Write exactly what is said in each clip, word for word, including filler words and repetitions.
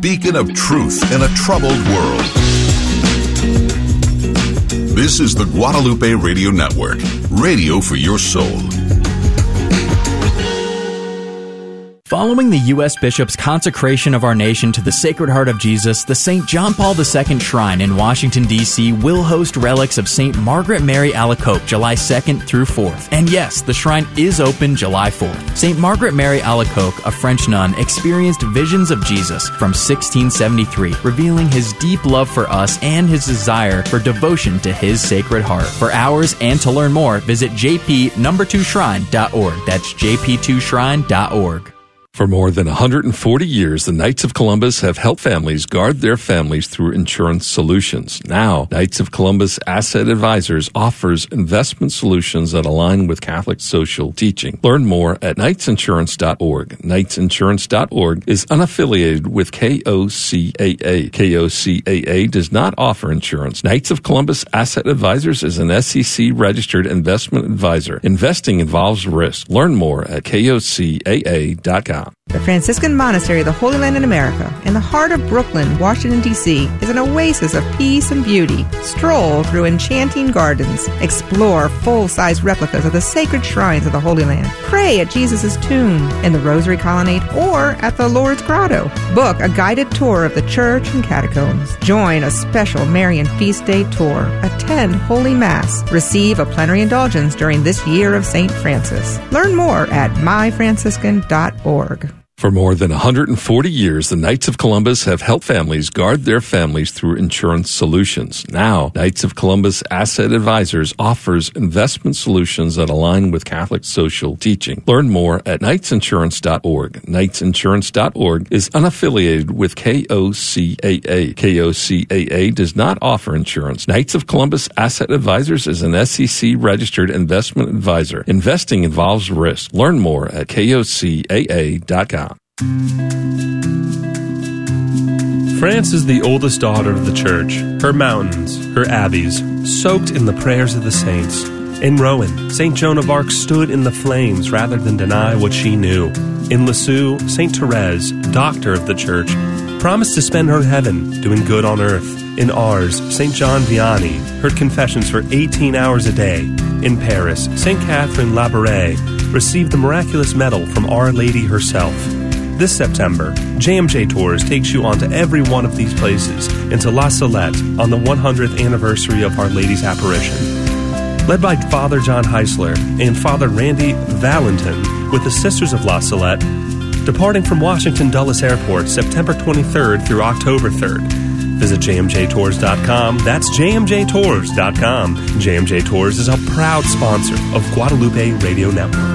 beacon of truth in a troubled world. This is the Guadalupe Radio Network, radio for your soul. Following the U S Bishop's consecration of our nation to the Sacred Heart of Jesus, the Saint John Paul the Second Shrine in Washington, D C will host relics of Saint Margaret Mary Alacoque July second through fourth. And yes, the shrine is open July fourth. Saint Margaret Mary Alacoque, a French nun, experienced visions of Jesus from sixteen seventy-three, revealing his deep love for us and his desire for devotion to his Sacred Heart. For hours and to learn more, visit j p number two shrine dot org. That's j p two shrine dot org. For more than one hundred forty years, the Knights of Columbus have helped families guard their families through insurance solutions. Now, Knights of Columbus Asset Advisors offers investment solutions that align with Catholic social teaching. Learn more at knights insurance dot org. knights insurance dot org is unaffiliated with K O C A A. K O C A A does not offer insurance. Knights of Columbus Asset Advisors is an S E C-registered investment advisor. Investing involves risk. Learn more at K O C A A dot com. The Franciscan Monastery of the Holy Land in America, in the heart of Brooklyn, Washington, D C, is an oasis of peace and beauty. Stroll through enchanting gardens. Explore full-size replicas of the sacred shrines of the Holy Land. Pray at Jesus' tomb, in the Rosary Colonnade, or at the Lourdes Grotto. Book a guided tour of the church and catacombs. Join a special Marian Feast Day tour. Attend Holy Mass. Receive a plenary indulgence during this year of Saint Francis. Learn more at my franciscan dot org. For more than one hundred forty years, the Knights of Columbus have helped families guard their families through insurance solutions. Now, Knights of Columbus Asset Advisors offers investment solutions that align with Catholic social teaching. Learn more at knights insurance dot org. knights insurance dot org is unaffiliated with K O C A A. K O C A A does not offer insurance. Knights of Columbus Asset Advisors is an S E C-registered investment advisor. Investing involves risk. Learn more at K O C A A dot com. France is the oldest daughter of the Church. Her mountains, her abbeys, soaked in the prayers of the saints. In Rouen, Saint Joan of Arc stood in the flames rather than deny what she knew. In Lisieux, Saint Therese, doctor of the Church, promised to spend her heaven doing good on earth. In Ars, Saint John Vianney heard confessions for eighteen hours a day. In Paris, Saint Catherine Labouré received the miraculous medal from Our Lady herself. This September, J M J Tours takes you onto every one of these places into La Salette on the one hundredth anniversary of Our Lady's apparition. Led by Father John Heisler and Father Randy Valentin with the Sisters of La Salette, departing from Washington Dulles Airport September twenty-third through October third. Visit j m j tours dot com. That's j m j tours dot com. J M J Tours is a proud sponsor of Guadalupe Radio Network.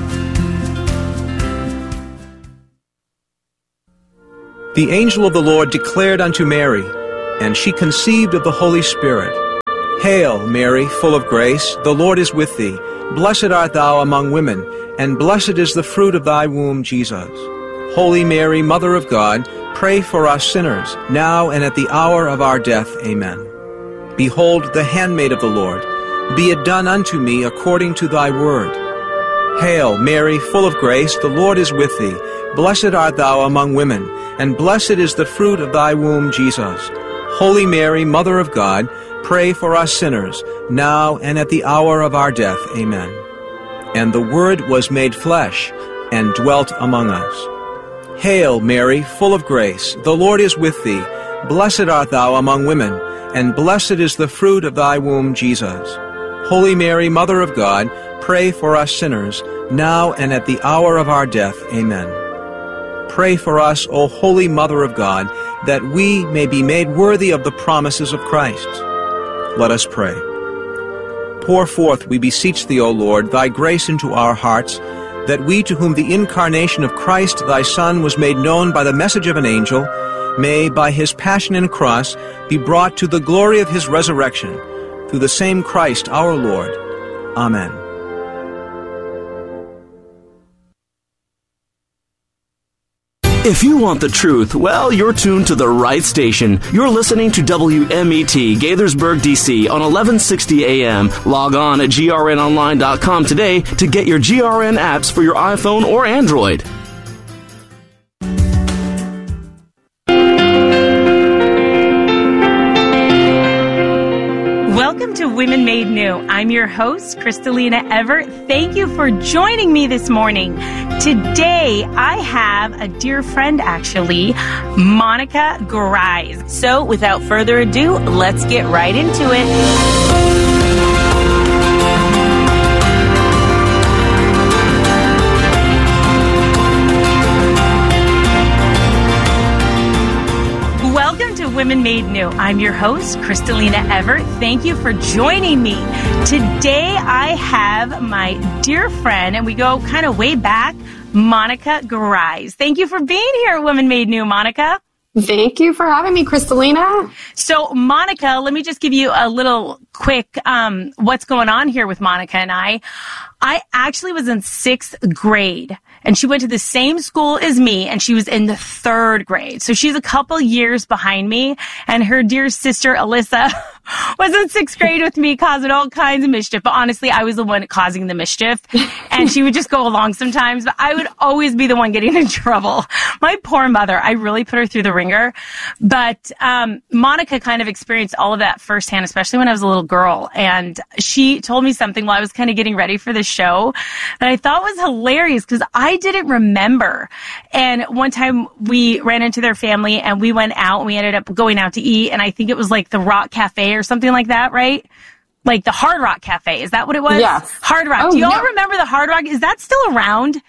The angel of the Lord declared unto Mary, and she conceived of the Holy Spirit. Hail, Mary, full of grace, the Lord is with thee. Blessed art thou among women, and blessed is the fruit of thy womb, Jesus. Holy Mary, Mother of God, pray for us sinners, now and at the hour of our death. Amen. Behold, the handmaid of the Lord. Be it done unto me according to thy word. Hail, Mary, full of grace, the Lord is with thee. Blessed art thou among women, and blessed is the fruit of thy womb, Jesus. Holy Mary, Mother of God, pray for us sinners, now and at the hour of our death. Amen. And the Word was made flesh, and dwelt among us. Hail, Mary, full of grace, the Lord is with thee. Blessed art thou among women, and blessed is the fruit of thy womb, Jesus. Holy Mary, Mother of God, pray for us sinners, now and at the hour of our death. Amen. Pray for us, O Holy Mother of God, that we may be made worthy of the promises of Christ. Let us pray. Pour forth, we beseech thee, O Lord, thy grace into our hearts, that we, to whom the incarnation of Christ thy Son was made known by the message of an angel, may, by his passion and cross, be brought to the glory of his resurrection, through the same Christ our Lord. Amen. If you want the truth, well, you're tuned to the right station. You're listening to W M E T, Gaithersburg, D C on eleven sixty A M. Log on at G R N online dot com today to get your G R N apps for your iPhone or Android. Women Made New. I'm your host, Kristalina Everett. Thank you for joining me this morning. Today, I have a dear friend, actually, Monica Grice. So, without further ado, let's get right into it. Women Made New. I'm your host, Kristalina Everett. Thank you for joining me. Today, I have my dear friend, and we go kind of way back, Monica Grice. Thank you for being here at Women Made New, Monica. Thank you for having me, Kristalina. So, Monica, let me just give you a little quick um, what's going on here with Monica and I. I actually was in sixth grade. And she went to the same school as me, and she was in the third grade. So she's a couple years behind me, and her dear sister, Alyssa, was in sixth grade with me, causing all kinds of mischief. But honestly, I was the one causing the mischief, and she would just go along sometimes, but I would always be the one getting in trouble. My poor mother, I really put her through the ringer. But um Monica kind of experienced all of that firsthand, especially when I was a little girl. And she told me something while I was kind of getting ready for the show that I thought was hilarious, because I I didn't remember. And one time we ran into their family and we went out and we ended up going out to eat. And I think it was like the Rock Cafe or something like that, right? Like the Hard Rock Cafe. Is that what it was? Yes. Hard Rock. Oh, Do y'all no. remember the Hard Rock? Is that still around?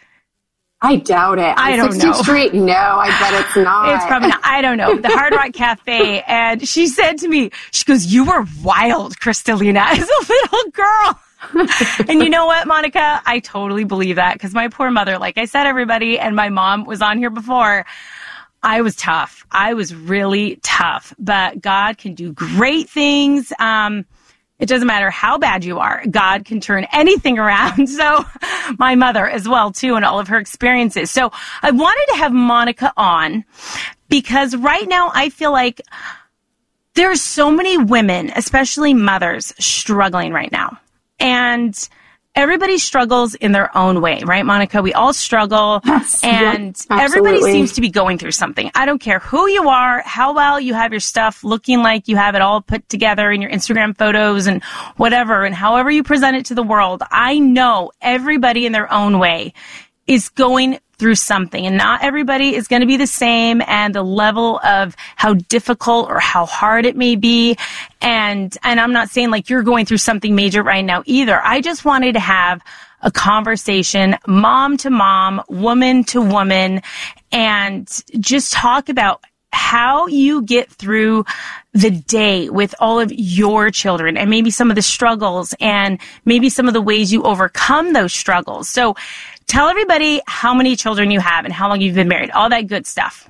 I doubt it. I don't sixteenth know. Street? No, I bet it's not. It's probably not. I don't know. The Hard Rock Cafe. And she said to me, she goes, "You were wild, Kristalina," as a little girl. And you know what, Monica? I totally believe that, because my poor mother, like I said, everybody, and my mom was on here before. I was tough. I was really tough, but God can do great things. Um, it doesn't matter how bad you are. God can turn anything around. So my mother as well, too, and all of her experiences. So I wanted to have Monica on because right now I feel like there's so many women, especially mothers, struggling right now. And everybody struggles in their own way, right, Monica? We all struggle, yes, and yep, everybody seems to be going through something. I don't care who you are, how well you have your stuff looking like you have it all put together in your Instagram photos and whatever, and however you present it to the world. I know everybody in their own way is going through something, and not everybody is going to be the same, and the level of how difficult or how hard it may be. And, and I'm not saying like you're going through something major right now either. I just wanted to have a conversation, mom to mom, woman to woman, and just talk about how you get through the day with all of your children, and maybe some of the struggles, and maybe some of the ways you overcome those struggles. So tell everybody how many children you have and how long you've been married, all that good stuff.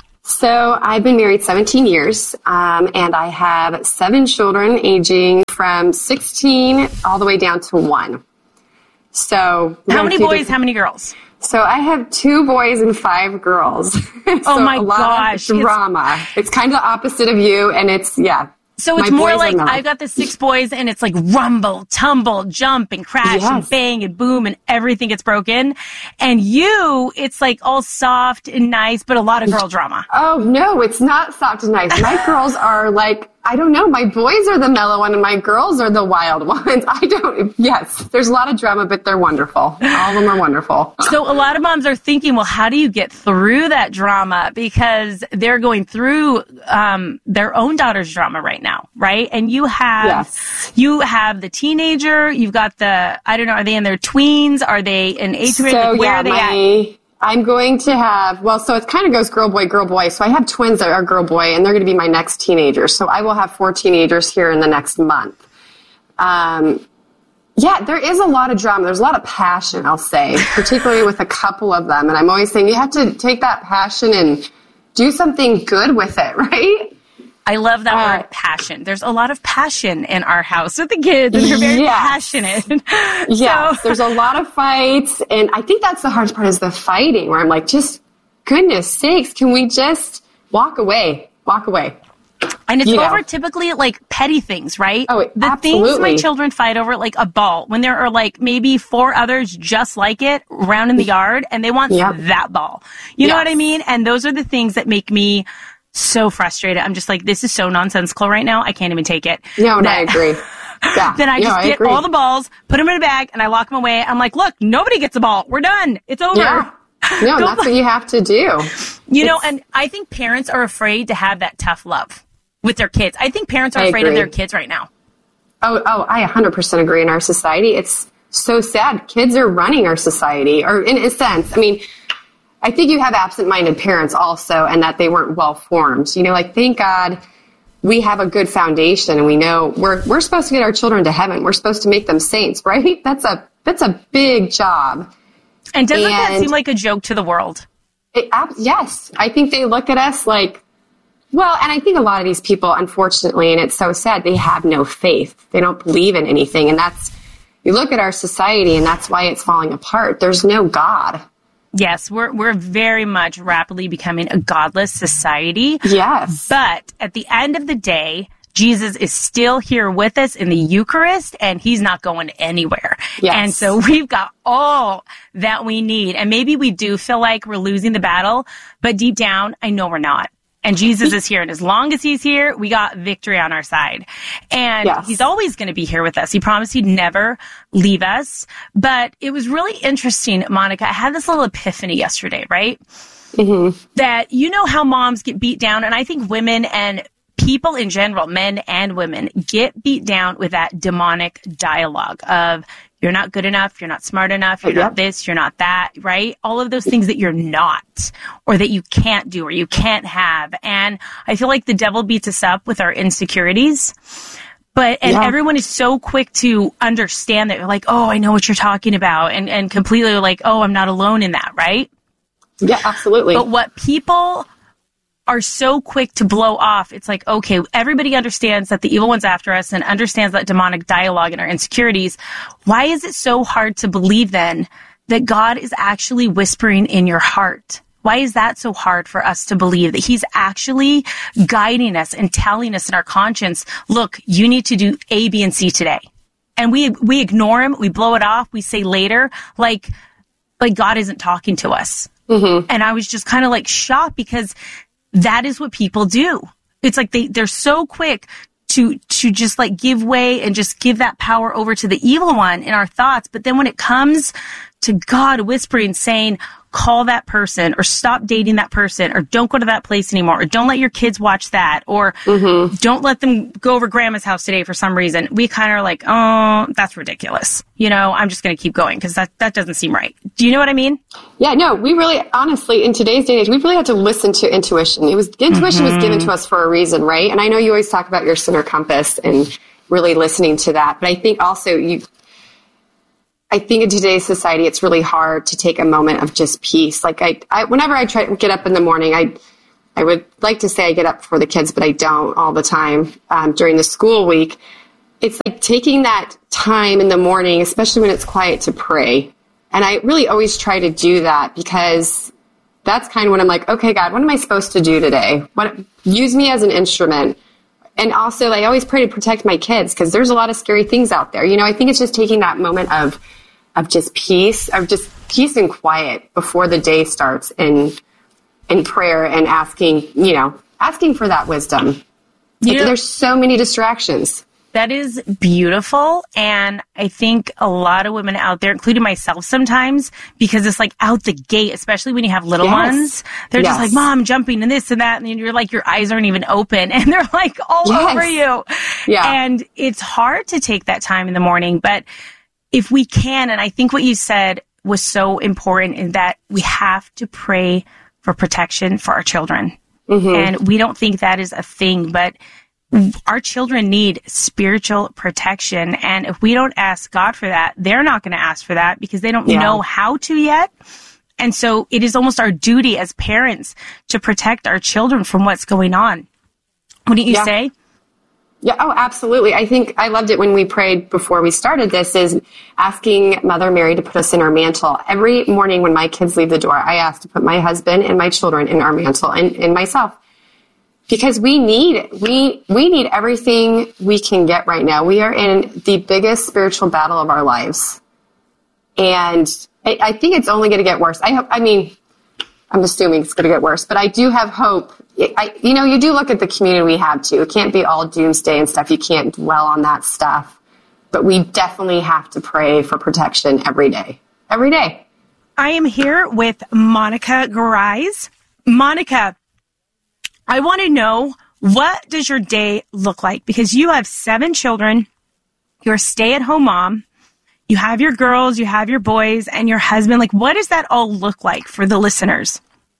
So I've been married seventeen years, um, and I have seven children aging from sixteen all the way down to one. So how many boys, how many girls? So I have two boys and five girls. So oh my a lot gosh. Of drama. It's, it's kind of the opposite of you, and it's, yeah. So it's my more boys like are I've got the six boys, and it's like rumble, tumble, jump, and crash, yes. and bang, and boom, and everything gets broken. And you, it's like all soft and nice, but a lot of girl drama. Oh, no, it's not soft and nice. My girls are like, I don't know, my boys are the mellow one, and my girls are the wild ones. I don't, yes, there's a lot of drama, but they're wonderful. All of them are wonderful. So a lot of moms are thinking, well, how do you get through that drama? Because they're going through um, their own daughter's drama right now, right? And you have, yes. you have the teenager, you've got the, I don't know, are they in their tweens? Are they in eighth grade? So, like, where yeah, are they my, at? I'm going to have, well, so it kind of goes girl, boy, girl, boy. So I have twins that are girl, boy, and they're going to be my next teenagers. So I will have four teenagers here in the next month. Um, yeah, there is a lot of drama. There's a lot of passion, I'll say, particularly with a couple of them. And I'm always saying you have to take that passion and do something good with it, right? I love that uh, word, passion. There's a lot of passion in our house with the kids, and they're very yes. passionate. Yeah, so, there's a lot of fights, and I think that's the hardest part is the fighting, where I'm like, just goodness sakes, can we just walk away, walk away? And it's you over know. typically like petty things, right? Oh, the absolutely. things my children fight over, like a ball, when there are like maybe four others just like it around in the yard, and they want yep. that ball. You yes. know what I mean? And those are the things that make me so frustrated. I'm just like, this is so nonsensical right now. I can't even take it. No, and that, I agree. Yeah. Then I no, just I get agree. all the balls, put them in a bag, and I lock them away. I'm like, look, nobody gets a ball. We're done. It's over. Yeah. No, Go that's play. what you have to do. You It's- know, and I think parents are afraid to have that tough love with their kids. I think parents are I afraid agree. of their kids right now. Oh, oh, I one hundred percent agree. In our society, it's so sad. Kids are running our society, or in a sense. I mean, I think you have absent-minded parents also, and that they weren't well-formed. You know, like, thank God we have a good foundation, and we know we're we're supposed to get our children to heaven. We're supposed to make them saints, right? That's a that's a big job. And doesn't that And- seem like a joke to the world? It, ab- yes, I think they look at us like, well, and I think a lot of these people, unfortunately, and it's so sad, they have no faith. They don't believe in anything. And that's, you look at our society, and that's why it's falling apart. There's no God. Yes, we're we're very much rapidly becoming a godless society. Yes. But at the end of the day, Jesus is still here with us in the Eucharist, and he's not going anywhere. Yes. And so we've got all that we need. And maybe we do feel like we're losing the battle, but deep down, I know we're not. And Jesus is here. And as long as he's here, we got victory on our side. And Yes. he's always going to be here with us. He promised he'd never leave us. But it was really interesting, Monica. I had this little epiphany yesterday, right? Mm-hmm. That you know how moms get beat down. And I think women and people in general, men and women, get beat down with that demonic dialogue of, you're not good enough, you're not smart enough, you're Yep. not this, you're not that, right? All of those things that you're not, or that you can't do, or you can't have. And I feel like the devil beats us up with our insecurities. But, and Yeah. everyone is so quick to understand that. You're like, oh, I know what you're talking about. And, and completely like, oh, I'm not alone in that, right? Yeah, absolutely. But what people are so quick to blow off, it's like, okay, everybody understands that the evil one's after us and understands that demonic dialogue and our insecurities. Why is it so hard to believe then that God is actually whispering in your heart? Why is that so hard for us to believe that he's actually guiding us and telling us in our conscience, look, you need to do A, B, and C today. And we, we ignore him. We blow it off. We say later, like, like God isn't talking to us. Mm-hmm. And I was just kind of like shocked because that is what people do. It's like they, they're so quick to, to just like give way and just give that power over to the evil one in our thoughts. But then when it comes to God whispering, saying, call that person, or stop dating that person, or don't go to that place anymore, or don't let your kids watch that, or Mm-hmm. don't let them go over grandma's house today for some reason, we kind of are like, oh, that's ridiculous. You know, I'm just going to keep going because that, that doesn't seem right. Do you know what I mean? Yeah, no, we really, honestly, in today's day and age, we really have to listen to intuition. It was, intuition was given to us for a reason, right? And I know you always talk about your center compass and really listening to that. But I think also you, I think in today's society, it's really hard to take a moment of just peace. Like I, I whenever I try to get up in the morning, I, I would like to say I get up for the kids, but I don't all the time um, during the school week. It's like taking that time in the morning, especially when it's quiet, to pray. And I really always try to do that because that's kind of when I'm like, okay, God, what am I supposed to do today? What, use me as an instrument. And also, I always pray to protect my kids because there's a lot of scary things out there. You know, I think it's just taking that moment of of just peace, of just peace and quiet before the day starts in in prayer and asking, you know, asking for that wisdom. You Like, know- there's so many distractions. That is beautiful. And I think a lot of women out there, including myself sometimes, because it's like out the gate, especially when you have little Yes. ones, they're just Yes. like, Mom, jumping and this and that. And then you're like, your eyes aren't even open and they're like all Yes. over you. Yeah. And it's hard to take that time in the morning. But if we can, and I think what you said was so important, in that we have to pray for protection for our children. Mm-hmm. And we don't think that is a thing, but our children need spiritual protection. And if we don't ask God for that, they're not going to ask for that because they don't Yeah. know how to yet. And so it is almost our duty as parents to protect our children from what's going on. Wouldn't you Yeah. say? Yeah, oh, absolutely. I think I loved it when we prayed before we started this, is asking Mother Mary to put us in our mantle. Every morning when my kids leave the door, I ask to put my husband and my children in our mantle, and, and myself. Because we need, we, we need everything we can get right now. We are in the biggest spiritual battle of our lives. And I, I think it's only going to get worse. I hope, I mean, I'm assuming it's going to get worse, but I do have hope. I, you know, you do look at the community we have too. It can't be all doomsday and stuff. You can't dwell on that stuff. but we definitely have to pray for protection every day. Every day. I am here with Monica Garais. Monica, I want to know, what does your day look like? Because you have seven children. You're a stay-at-home mom. You have your girls, you have your boys, and your husband. Like, what does that all look like for the listeners?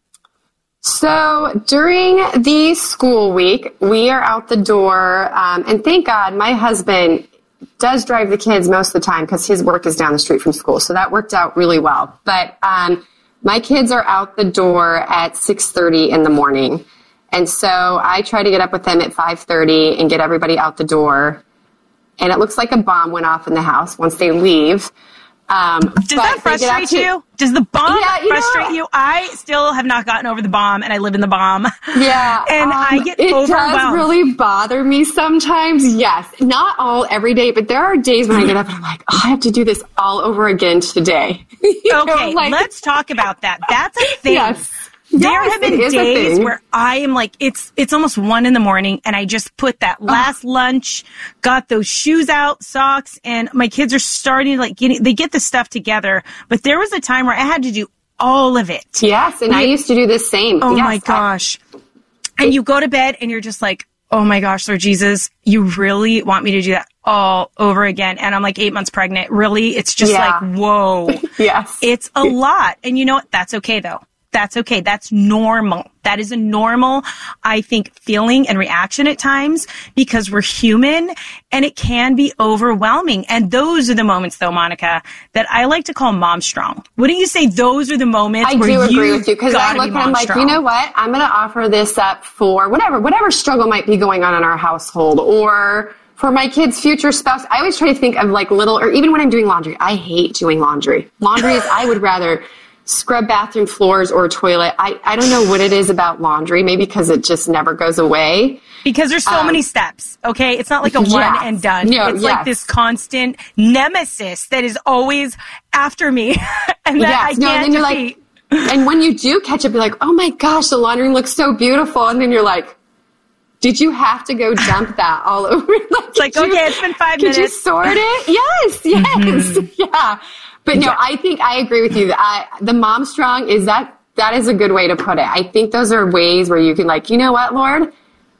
So during the school week, we are out the door. Um, and thank God my husband does drive the kids most of the time because his work is down the street from school. So that worked out really well. But um, my kids are out the door at six thirty in the morning. And so I try to get up with them at five thirty and get everybody out the door. And it looks like a bomb went off in the house once they leave. Um, Does that frustrate to, you? Does the bomb yeah, you frustrate know, you? I still have not gotten over the bomb, and I live in the bomb. Yeah. and um, I get it overwhelmed. It does really bother me sometimes, yes. Not all every day, but there are days when I get up and I'm like, oh, I have to do this all over again today. Okay, know, like, let's talk about that. That's a thing. Yes. There yes, have been days where I am like, it's it's almost one in the morning, and I just put that last oh. lunch, got those shoes out, socks, and my kids are starting to like get, they get the stuff together. But there was a time where I had to do all of it. Yes, and I, I used to do the same. Oh yes, my gosh. I, and you go to bed and you're just like, oh my gosh, Lord Jesus, you really want me to do that all over again? And I'm like eight months pregnant. Really? It's just yeah. like, whoa. Yes. It's a lot. And you know what? That's okay though. That's okay. That's normal. That is a normal, I think, feeling and reaction at times because we're human and it can be overwhelming. And those are the moments, though, Monica, that I like to call mom strong. Wouldn't you say those are the moments I where do you agree with you because I look be and I'm like, strong. you know what? I'm going to offer this up for whatever, whatever struggle might be going on in our household or for my kid's future spouse. I always try to think of like little, or even when I'm doing laundry, I hate doing laundry. Laundry is, I would rather scrub bathroom floors or a toilet. I, I don't know what it is about laundry. Maybe because it just never goes away. Because there's so um, many steps, okay? It's not like a one yes. and done. No, it's yes. like this constant nemesis that is always after me and that yes. I can't no, and then you're defeat. Like, and when you do catch up, you're like, oh my gosh, the laundry looks so beautiful. And then you're like, did you have to go dump that all over? Like, it's like, you, okay, it's been five could minutes. Could you sort it? Yes, yes. Mm-hmm. Yeah. But no, yeah. I think I agree with you. I, the mom strong is that, that is a good way to put it. I think those are ways where you can like, you know what, Lord,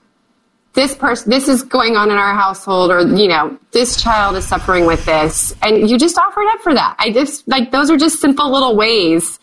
this person, this is going on in our household, or, you know, this child is suffering with this. And you just offer it up for that. I just like, those are just simple little ways.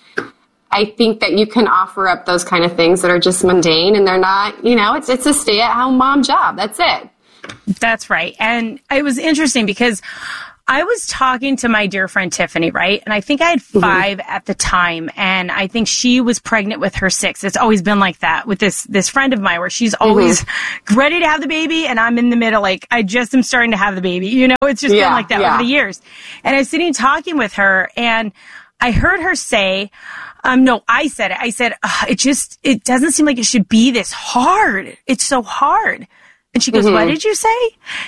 I think that you can offer up those kind of things that are just mundane and they're not, you know, it's, it's a stay at home mom job. That's it. That's right. And it was interesting because I was talking to my dear friend Tiffany, right? And I think I had five mm-hmm. at the time. And I think she was pregnant with her six. It's always been like that with this, this friend of mine where she's always mm-hmm. ready to have the baby. And I'm in the middle. Like I just am starting to have the baby. You know, it's just yeah, been like that yeah. over the years. And I was sitting talking with her and I heard her say, um, no, I said it. I said, it just, it doesn't seem like it should be this hard. It's so hard. And she goes, mm-hmm. what did you say?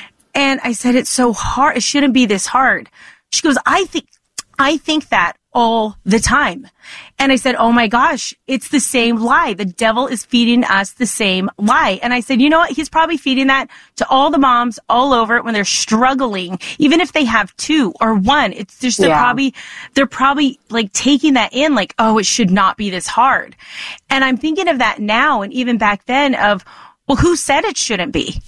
And I said, it's so hard. It shouldn't be this hard. She goes, I think, I think that all the time. And I said, oh my gosh, it's the same lie. The devil is feeding us the same lie. And I said, you know what? He's probably feeding that to all the moms all over when they're struggling, even if they have two or one. It's just, they're yeah. probably, they're probably like taking that in like, oh, it should not be this hard. And I'm thinking of that now. And even back then of, well, who said it shouldn't be?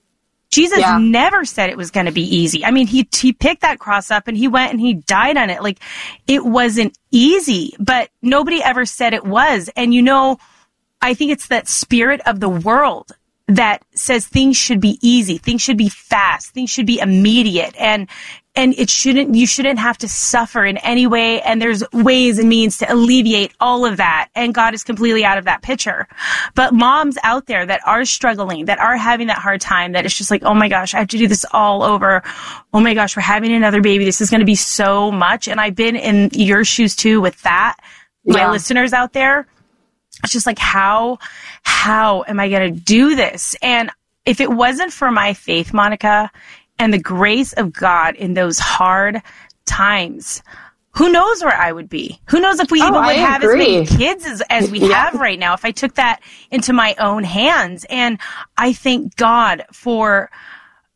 Jesus yeah. never said it was going to be easy. I mean, he he picked that cross up and he went and he died on it. Like, it wasn't easy, but nobody ever said it was. And, you know, I think it's that spirit of the world that says things should be easy, things should be fast, things should be immediate. And and it shouldn't, you shouldn't have to suffer in any way. And there's ways and means to alleviate all of that. And God is completely out of that picture. But moms out there that are struggling, that are having that hard time, that it's just like, oh my gosh, I have to do this all over. Oh my gosh, we're having another baby. This is going to be so much. And I've been in your shoes too with that. My yeah. listeners out there, it's just like, how, how am I going to do this? And if it wasn't for my faith, Monica, and the grace of God in those hard times, who knows where I would be? Who knows if we oh, even would I have agree. as many kids as, as we yeah. have right now, if I took that into my own hands. And I thank God for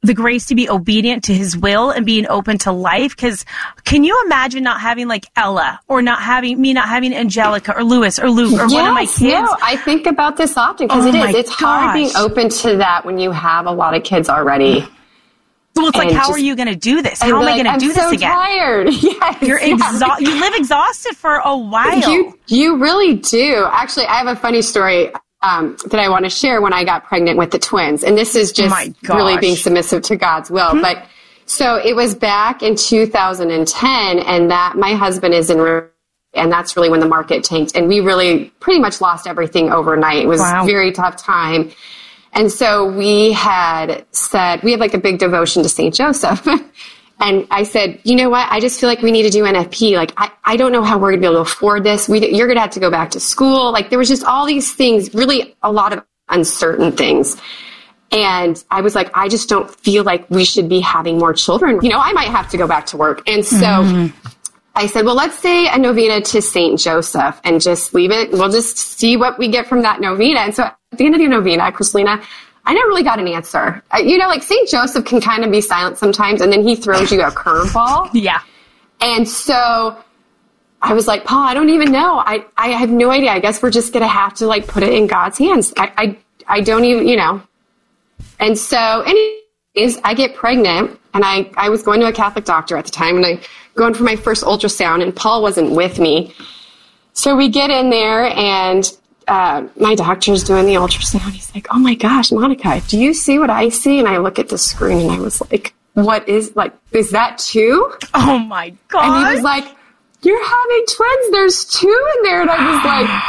the grace to be obedient to his will and being open to life. Because can you imagine not having like Ella or not having me, not having Angelica or Lewis or Luke or yes, one of my kids? No, I think about this often because oh it is. It's gosh. hard being open to that when you have a lot of kids already. Well, it's like, and how just, are you going to do this? How am I like, going to do so this again? I'm so tired. Yes, You're exhausted. You live exhausted for a while. You, you really do. Actually, I have a funny story um, that I want to share when I got pregnant with the twins. And this is just oh really being submissive to God's will. Mm-hmm. But so it was back in two thousand ten, and that my husband is in, and that's really when the market tanked. And we really pretty much lost everything overnight. It was wow. a very tough time. And so we had said, we had like a big devotion to Saint Joseph. And I said, you know what? I just feel like we need to do N F P. Like, I, I don't know how we're going to be able to afford this. We, you're going to have to go back to school. Like, there was just all these things, really a lot of uncertain things. And I was like, I just don't feel like we should be having more children. You know, I might have to go back to work. And so mm-hmm. I said, well, let's say a novena to Saint Joseph and just leave it. We'll just see what we get from that novena. And so at the end of the novena, Christelina, I never really got an answer. Uh, you know, like Saint Joseph can kind of be silent sometimes, and then he throws you a curveball. Yeah. And so I was like, Paul, I don't even know. I, I have no idea. I guess we're just going to have to like put it in God's hands. I, I, I don't even, you know. And so anyways, I get pregnant, and I, I was going to a Catholic doctor at the time, and I going for my first ultrasound, and Paul wasn't with me. So we get in there, and uh, my doctor's doing the ultrasound. He's like, oh my gosh, Monica, do you see what I see? And I look at the screen, and I was like, what is, like, is that two? Oh my God. And he was like, you're having twins. There's two in there. And I was like,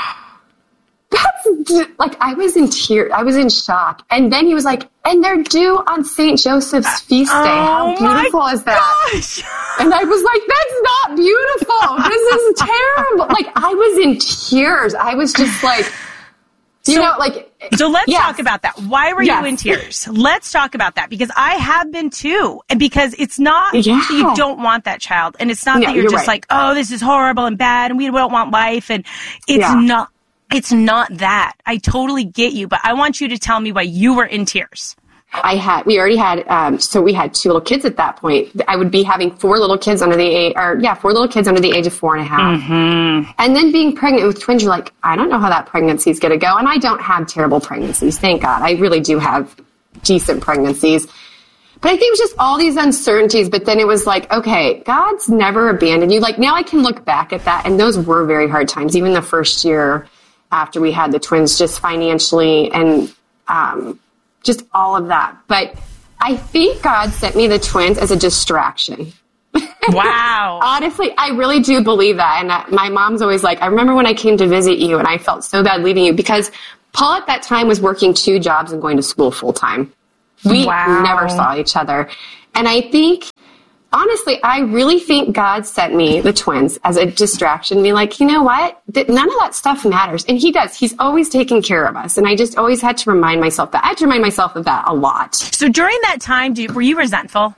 that's, like, I was in tears. I was in shock. And then he was like, and they're due on Saint Joseph's feast day. How oh beautiful is that? Gosh. And I was like, that's not beautiful. This is terrible. Like, I was in tears. I was just like, you so, know, like. So let's yes. talk about that. Why were yes. you in tears? Let's talk about that, because I have been too. And because it's not yeah. that you don't want that child. And it's not no, that you're, you're just right. like, oh, this is horrible and bad and we don't want life. And it's yeah. not, it's not that. I totally get you, but I want you to tell me why you were in tears. I had, we already had, um, so we had two little kids at that point. I would be having four little kids under the age, or yeah, four little kids under the age of four and a half. Mm-hmm. And then being pregnant with twins, you're like, I don't know how that pregnancy is going to go. And I don't have terrible pregnancies. Thank God. I really do have decent pregnancies. But I think it was just all these uncertainties. But then it was like, okay, God's never abandoned you. Like, now I can look back at that. And those were very hard times. Even the first year after we had the twins, just financially and, um, just all of that. But I think God sent me the twins as a distraction. Wow. Honestly, I really do believe that. And uh, my mom's always like, I remember when I came to visit you and I felt so bad leaving you, because Paul at that time was working two jobs and going to school full time. We wow. never saw each other. And I think, honestly, I really think God sent me the twins as a distraction, be like, you know what? None of that stuff matters. And he does. He's always taking care of us. And I just always had to remind myself that. I had to remind myself of that a lot. So during that time, do you, were you resentful?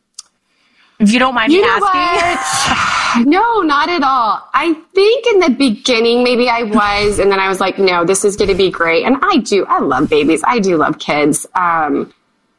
If you don't mind you me know asking. What? No, not at all. I think in the beginning, maybe I was, and then I was like, no, this is going to be great. And I do. I love babies. I do love kids. Um,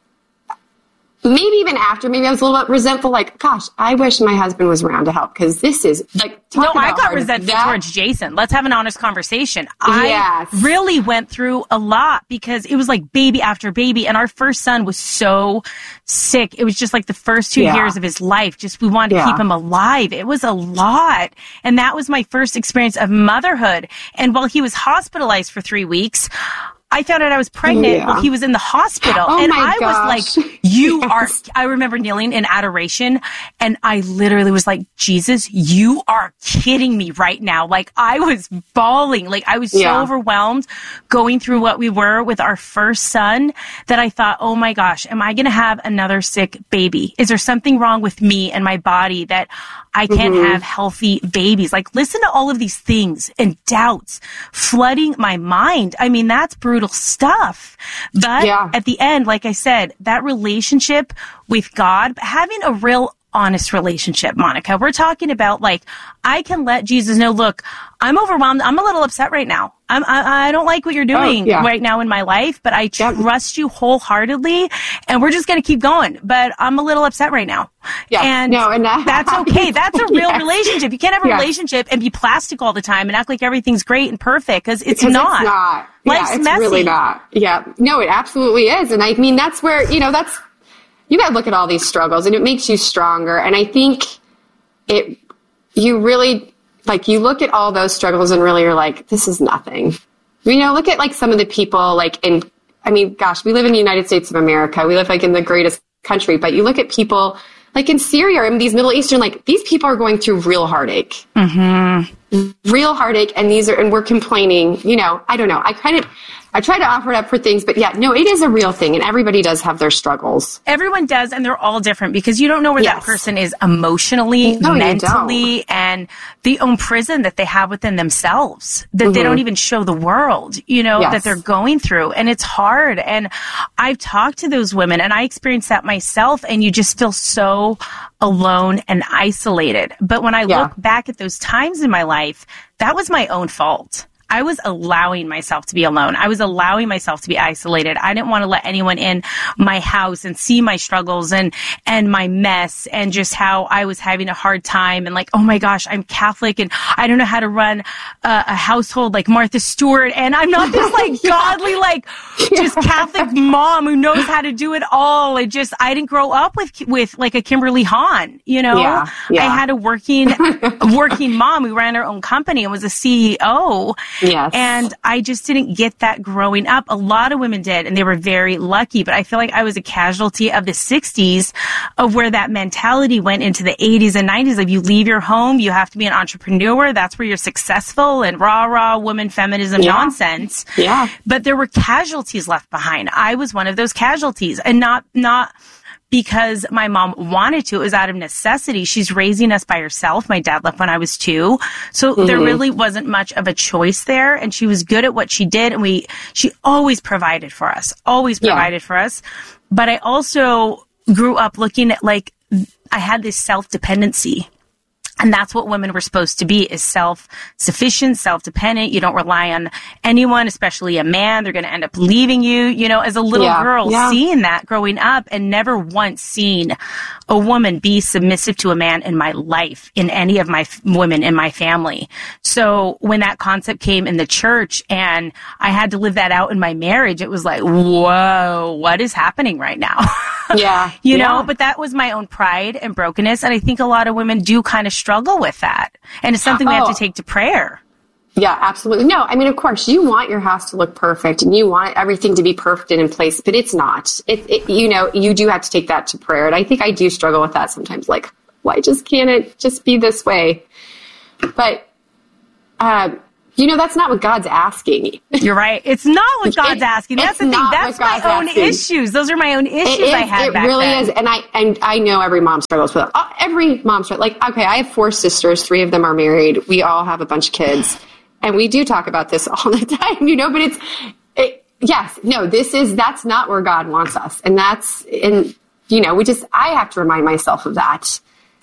Maybe even after, maybe I was a little bit resentful, like, gosh, I wish my husband was around to help, because this is, like, No, talk I about got hard. resentful That- towards Jason. Let's have an honest conversation. Yes. I really went through a lot, because it was like baby after baby, and our first son was so sick. It was just like the first two Yeah. years of his life. Just we wanted to Yeah. keep him alive. It was a lot. And that was my first experience of motherhood. And while he was hospitalized for three weeks, I found out I was pregnant Yeah. while he was in the hospital. Oh and my I gosh. was like, you Yes. are, I remember kneeling in adoration, and I literally was like, Jesus, you are kidding me right now. Like, I was bawling. Like, I was so Yeah. overwhelmed going through what we were with our first son that I thought, oh my gosh, am I going to have another sick baby? Is there something wrong with me and my body that I can't Mm-hmm. have healthy babies? Like, listen to all of these things and doubts flooding my mind. I mean, that's brutal stuff. But Yeah. at the end, like I said, that relationship with God, having a real honest relationship, Monica, we're talking about, like, I can let Jesus know, look, I'm overwhelmed. I'm a little upset right now. I'm, I, I don't like what you're doing oh, yeah. right now in my life, but I trust yep. you wholeheartedly, and we're just going to keep going. But I'm a little upset right now. Yeah. And, no, and that, that's okay. That's a real yes. relationship. You can't have a yeah. relationship and be plastic all the time and act like everything's great and perfect, because it's because not. It's not. Life's yeah, it's messy. really not. Yeah. No, it absolutely is. And I mean, that's where, you know, that's, you got to look at all these struggles, and it makes you stronger. And I think it, you really, like, you look at all those struggles and really you're like, this is nothing. You know, look at like some of the people like in, I mean, gosh, we live in the United States of America. We live like in the greatest country, but you look at people like in Syria and these Middle Eastern, like these people are going through real heartache, mm-hmm. real heartache. And these are, and we're complaining, you know, I don't know. I kind of, I try to offer it up for things, but yeah, no, it is a real thing, and everybody does have their struggles. Everyone does, and they're all different because you don't know where yes. that person is emotionally, no, mentally, and the own prison that they have within themselves that mm-hmm. they don't even show the world, you know, yes. that they're going through. And it's hard. And I've talked to those women, and I experienced that myself, and you just feel so alone and isolated. But when I yeah. look back at those times in my life, that was my own fault. I was allowing myself to be alone. I was allowing myself to be isolated. I didn't want to let anyone in my house and see my struggles and, and my mess and just how I was having a hard time and like, oh my gosh, I'm Catholic and I don't know how to run a, a household like Martha Stewart. And I'm not this like yeah. godly, like just Catholic mom who knows how to do it all. It just, I didn't grow up with, with like a Kimberly Hahn, you know, yeah. Yeah. I had a working, working mom who ran her own company and was a C E O. Yes. And I just didn't get that growing up. A lot of women did, and they were very lucky. But I feel like I was a casualty of the sixties of where that mentality went into the eighties and nineties. Like, you leave your home, you have to be an entrepreneur. That's where you're successful, and rah, rah, woman feminism yeah. nonsense. Yeah. But there were casualties left behind. I was one of those casualties, and not, not, because my mom wanted to. It was out of necessity. She's raising us by herself. My dad left when I was two. So mm-hmm. there really wasn't much of a choice there. And she was good at what she did. And we, she always provided for us, always provided yeah. for us. But I also grew up looking at, like, I had this self-dependency. And that's what women were supposed to be, is self-sufficient, self-dependent. You don't rely on anyone, especially a man. They're going to end up leaving you. You know, as a little yeah, girl, yeah. seeing that growing up and never once seen a woman be submissive to a man in my life, in any of my f- women in my family. So when that concept came in the church and I had to live that out in my marriage, it was like, whoa, what is happening right now? Yeah. you yeah. know, but that was my own pride and brokenness. And I think a lot of women do kind of struggle with that. And it's something we have oh. to take to prayer. Yeah, absolutely. No, I mean, of course, you want your house to look perfect and you want everything to be perfect and in place, but it's not. It, it, you know, you do have to take that to prayer. And I think I do struggle with that sometimes. Like, why just can't it just be this way? But, uh, you know, that's not what God's asking. You're right. It's not what God's it, asking. That's the thing. That's my own asking. issues. Those are my own issues it is, I had it back really then. is. And I, and I know every mom struggles with it. Uh, every mom struggles. Like, okay, I have four sisters. Three of them are married. We all have a bunch of kids. And we do talk about this all the time, you know, but it's, it, yes, no, this is, that's not where God wants us. And that's, and, you know, we just, I have to remind myself of that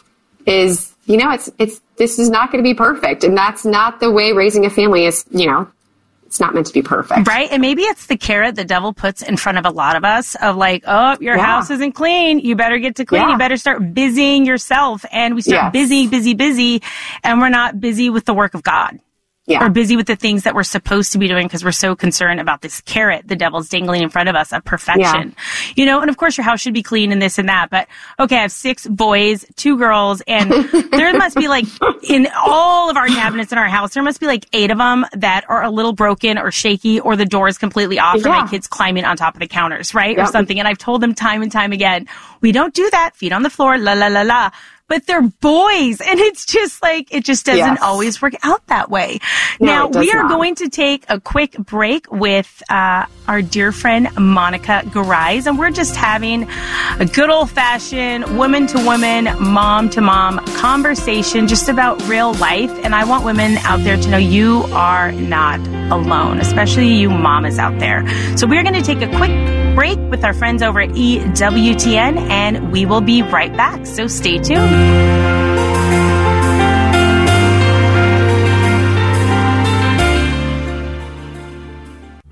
is, you know, it's, it's, this is not going to be perfect. And that's not the way raising a family is, you know, it's not meant to be perfect. Right. And maybe it's the carrot the devil puts in front of a lot of us of like, oh, your yeah. house isn't clean. You better get to clean. Yeah. You better start busying yourself. And we start yes. busy, busy, busy. And we're not busy with the work of God. Yeah. Or busy with the things that we're supposed to be doing because we're so concerned about this carrot the devil's dangling in front of us of perfection. Yeah. You know, and of course your house should be clean and this and that. But okay, I have six boys, two girls, and there must be like in all of our cabinets in our house, there must be like eight of them that are a little broken or shaky or the door is completely off yeah. or my kids climbing on top of the counters, right? Yep. Or something. And I've told them time and time again, we don't do that. Feet on the floor, la la la la. But they're boys, and it's just like, it just doesn't yes. always work out that way. No, now, we are not. going to take a quick break with uh, our dear friend, Monica Garais, and we're just having a good old-fashioned woman-to-woman, mom-to-mom conversation just about real life. And I want women out there to know you are not alone, especially you mamas out there. So we're going to take a quick break with our friends over at E W T N, and we will be right back. So stay tuned.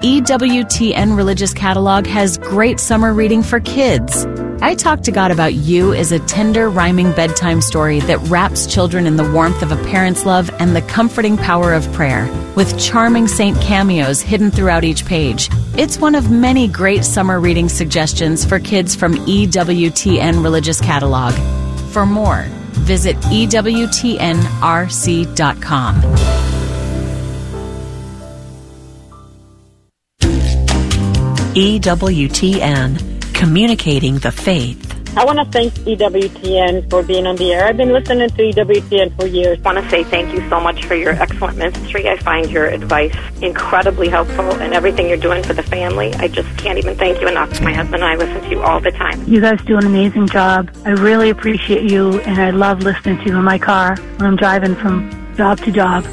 E W T N Religious Catalog has great summer reading for kids. I Talk to God About You is a tender, rhyming bedtime story that wraps children in the warmth of a parent's love and the comforting power of prayer, with charming saint cameos hidden throughout each page. It's one of many great summer reading suggestions for kids from E W T N Religious Catalog. For more, visit E W T N R C dot com. E W T N, communicating the faith. I want to thank E W T N for being on the air. I've been listening to E W T N for years. I want to say thank you so much for your excellent ministry. I find your advice incredibly helpful and everything you're doing for the family. I just can't even thank you enough. My husband and I listen to you all the time. You guys do an amazing job. I really appreciate you, and I love listening to you in my car when I'm driving from job to job.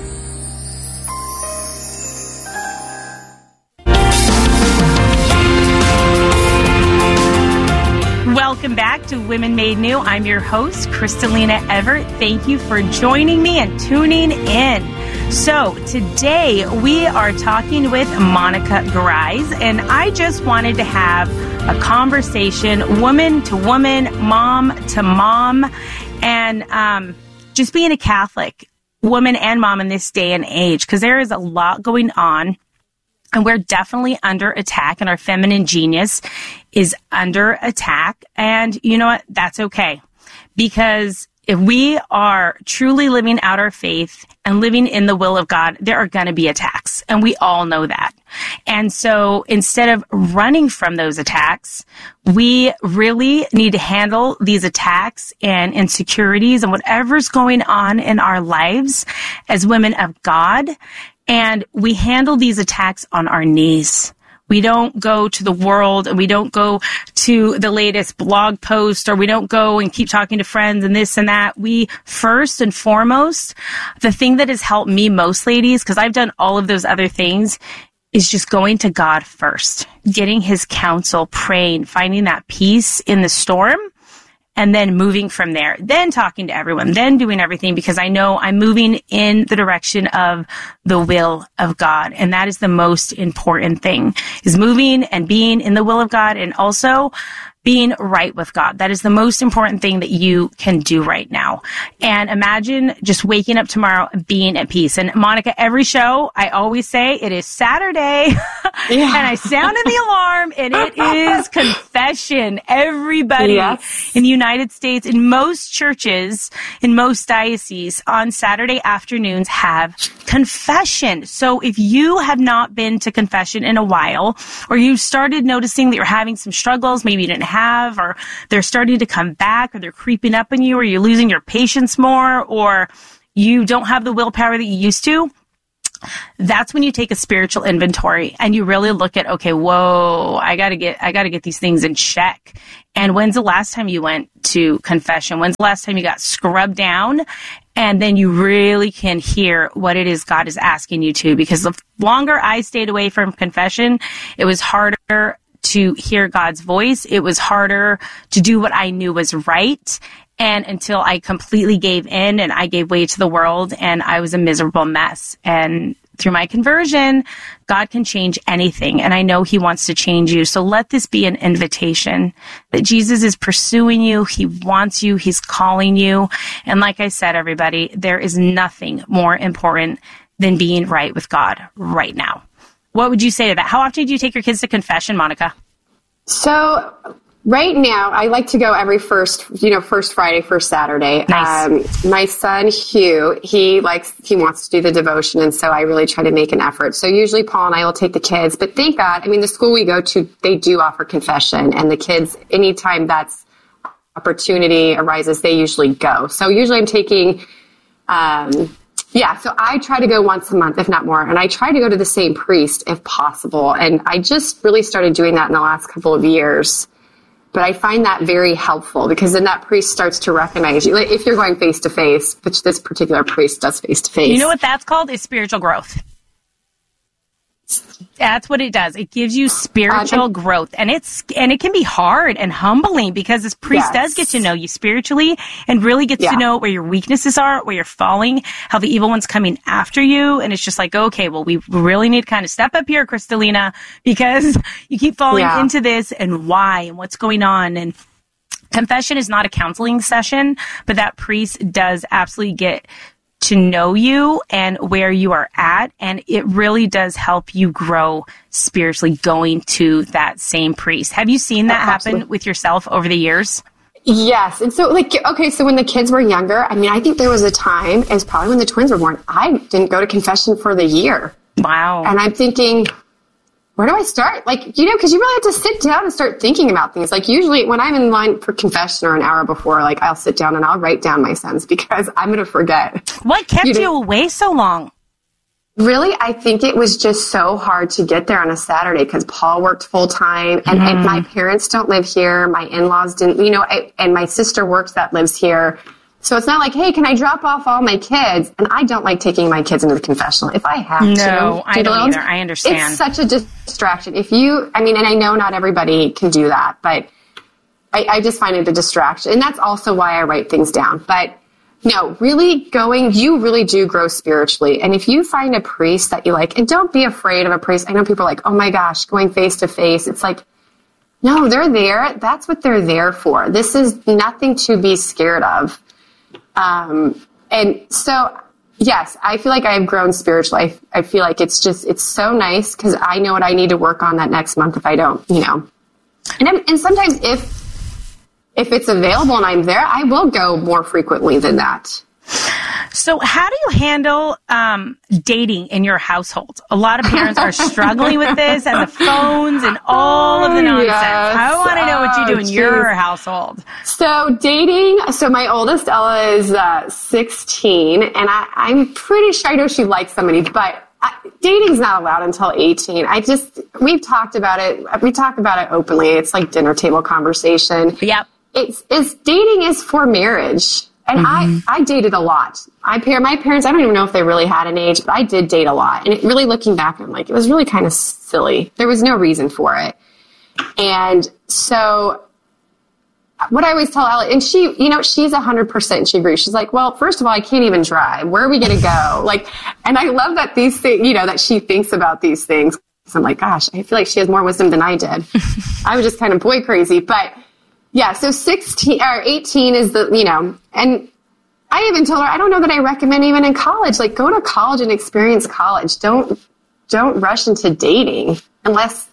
Welcome back to Women Made New. I'm your host, Kristalina Everett. Thank you for joining me and tuning in. So today we are talking with Monica Grice, and I just wanted to have a conversation, woman to woman, mom to mom, and um, just being a Catholic woman and mom in this day and age, because there is a lot going on. And we're definitely under attack, and our feminine genius is under attack. And you know what? That's okay. Because if we are truly living out our faith and living in the will of God, there are going to be attacks. And we all know that. And so instead of running from those attacks, we really need to handle these attacks and insecurities and whatever's going on in our lives as women of God. And we handle these attacks on our knees. We don't go to the world, and we don't go to the latest blog post, or we don't go and keep talking to friends and this and that. We first and foremost, the thing that has helped me most, ladies, because I've done all of those other things, is just going to God first, getting his counsel, praying, finding that peace in the storm, and then moving from there, then talking to everyone, then doing everything, because I know I'm moving in the direction of the will of God. And that is the most important thing, is moving and being in the will of God, and also being right with God. That is the most important thing that you can do right now. And imagine just waking up tomorrow and being at peace. And Monica, every show, I always say it is Saturday, yeah. and I sounded the alarm, and it is confession. Everybody yes. in the United States, in most churches, in most dioceses, on Saturday afternoons have confession. So if you have not been to confession in a while, or you started noticing that you're having some struggles, maybe you didn't have, or they're starting to come back, or they're creeping up on you, or you're losing your patience more, or you don't have the willpower that you used to, that's when you take a spiritual inventory and you really look at, okay, whoa, I gotta get, I gotta get these things in check. And when's the last time you went to confession? When's the last time you got scrubbed down? And then you really can hear what it is God is asking you to, because the longer I stayed away from confession, it was harder to hear God's voice. It was harder to do what I knew was right. And until I completely gave in and I gave way to the world, and I was a miserable mess. And through my conversion, God can change anything. And I know he wants to change you. So let this be an invitation that Jesus is pursuing you. He wants you. He's calling you. And like I said, everybody, there is nothing more important than being right with God right now. What would you say to that? How often do you take your kids to confession, Monica? So right now, I like to go every first, you know, first Friday, first Saturday. Nice. Um, my son, Hugh, he likes, he wants to do the devotion. And so I really try to make an effort. So usually Paul and I will take the kids, but thank God, I mean, the school we go to, they do offer confession, and the kids, anytime that's opportunity arises, they usually go. So usually I'm taking, um, Yeah, so I try to go once a month, if not more, and I try to go to the same priest if possible. And I just really started doing that in the last couple of years. But I find that very helpful, because then that priest starts to recognize you. Like if you're going face to face, which this particular priest does face to face. You know what that's called? Is spiritual growth. That's what it does. It gives you spiritual um, growth, and it's and it can be hard and humbling because this priest yes. does get to know you spiritually and really gets yeah. to know where your weaknesses are, where you're falling, how the evil one's coming after you, and it's just like, okay, well, we really need to kind of step up here, Kristalina, because you keep falling yeah. into this, and why, and what's going on. And confession is not a counseling session, but that priest does absolutely get to know you and where you are at. And it really does help you grow spiritually going to that same priest. Have you seen that oh, happen with yourself over the years? Yes. And so like, okay, so when the kids were younger, I mean, I think there was a time, it's probably when the twins were born, I didn't go to confession for the year. Wow. And I'm thinking, where do I start? Like, you know, because you really have to sit down and start thinking about things. Like usually when I'm in line for confession or an hour before, like I'll sit down and I'll write down my sins because I'm going to forget. What kept you, know, you away so long? Really, I think it was just so hard to get there on a Saturday because Paul worked full time and, mm. and my parents don't live here. My in-laws didn't, you know, I, and my sister works that lives here. So it's not like, hey, can I drop off all my kids? And I don't like taking my kids into the confessional. If I have no, to. No, I don't either. I understand. It's such a distraction. If you, I mean, and I know not everybody can do that, but I, I just find it a distraction. And that's also why I write things down. But no, really going, you really do grow spiritually. And if you find a priest that you like, and don't be afraid of a priest. I know people are like, oh my gosh, going face to face. It's like, no, they're there. That's what they're there for. This is nothing to be scared of. Um, and so, yes, I feel like I have grown spiritually. I, I feel like it's just, it's so nice because I know what I need to work on that next month if I don't, you know. And, I'm, and sometimes if, if it's available and I'm there, I will go more frequently than that. So how do you handle um, dating in your household? A lot of parents are struggling with this and the phones and all of the nonsense. Yes. I want to know what you do in oh, your household. So dating, so my oldest, Ella, is uh, sixteen, and I, I'm pretty sure I know she likes somebody, but I, dating's not allowed until eighteen. I just, we've talked about it. We talk about it openly. It's like dinner table conversation. Yep. It's, it's dating is for marriage. And mm-hmm. I, I dated a lot. I pair my parents, I don't even know if they really had an age, but I did date a lot. And it really looking back, I'm like, it was really kind of silly. There was no reason for it. And so what I always tell Ella, and she, you know, she's a hundred percent, she agrees. She's like, well, first of all, I can't even drive. Where are we going to go? Like, and I love that these things, you know, that she thinks about these things. So I'm like, gosh, I feel like she has more wisdom than I did. I was just kind of boy crazy, but yeah, so sixteen or eighteen is the, you know, and I even told her, I don't know that I recommend even in college, like go to college and experience college. Don't, don't rush into dating unless,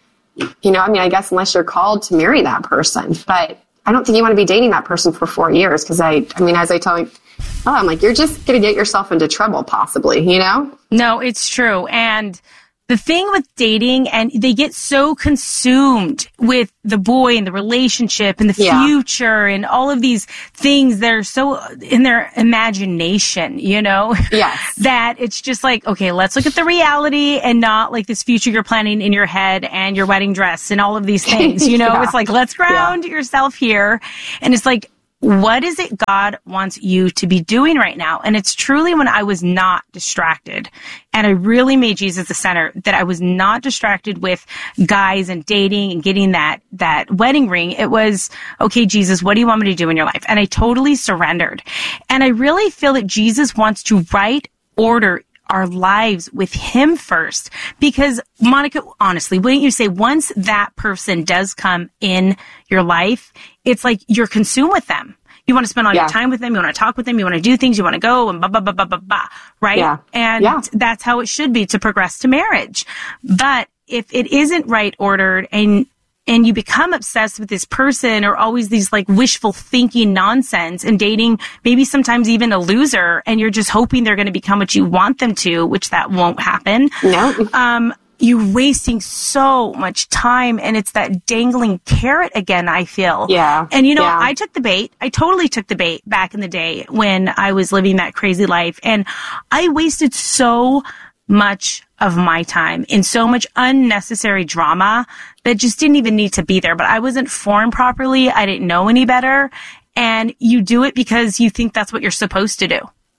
you know, I mean, I guess unless you're called to marry that person, but I don't think you want to be dating that person for four years. Cause I, I mean, as I tell you, oh, I'm like, you're just going to get yourself into trouble possibly, you know? No, it's true. And the thing with dating, and they get so consumed with the boy and the relationship and the yeah. future and all of these things that are so in their imagination, you know, yes. that it's just like, okay, let's look at the reality and not like this future you're planning in your head and your wedding dress and all of these things, you know, yeah. It's like, let's ground yeah. yourself here. And it's like, what is it God wants you to be doing right now? And it's truly when I was not distracted and I really made Jesus the center, that I was not distracted with guys and dating and getting that, that wedding ring. It was, okay, Jesus, what do you want me to do in your life? And I totally surrendered. And I really feel that Jesus wants to right order our lives with him first. Because Monica, honestly, wouldn't you say once that person does come in your life, it's like you're consumed with them. You want to spend all yeah. your time with them. You want to talk with them. You want to do things. You want to go and blah, blah, blah, blah, blah, blah. Right? Yeah. And yeah. that's how it should be to progress to marriage. But if it isn't right ordered and and you become obsessed with this person or always these like wishful thinking nonsense and dating maybe sometimes even a loser and you're just hoping they're going to become what you want them to, which that won't happen. No. Um, you're wasting so much time and it's that dangling carrot again, I feel. Yeah. And you know, yeah. I took the bait. I totally took the bait back in the day when I was living that crazy life. And I wasted so much of my time in so much unnecessary drama that just didn't even need to be there. But I wasn't formed properly. I didn't know any better. And you do it because you think that's what you're supposed to do.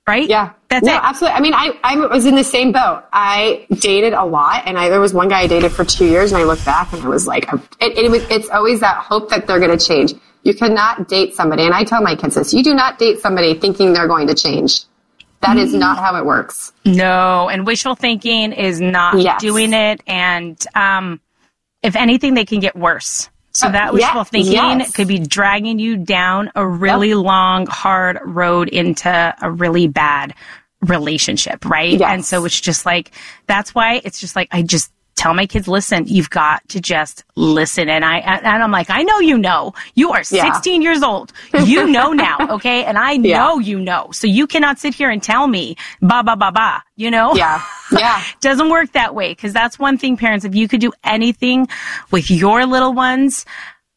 right? Yeah. That's no, it. Absolutely. I mean, I, I was in the same boat. I dated a lot, and I, there was one guy I dated for two years, and I look back and I was like, it, it was, it's always that hope that they're going to change. You cannot date somebody, and I tell my kids this, you do not date somebody thinking they're going to change. That is not how it works. No, and wishful thinking is not yes. doing it, and um, if anything, they can get worse. So that wishful yes, thinking yes. could be dragging you down a really yep. long, hard road into a really bad relationship, right? Yes. And so it's just like, that's why it's just like, I just tell my kids, listen, you've got to just listen. And I, and I'm like, I know you know, you are yeah. sixteen years old. You know now, okay? And I yeah. know you know. So you cannot sit here and tell me, ba, ba, ba, ba, you know? Yeah. Yeah. Doesn't work that way. Cause that's one thing, parents, if you could do anything with your little ones,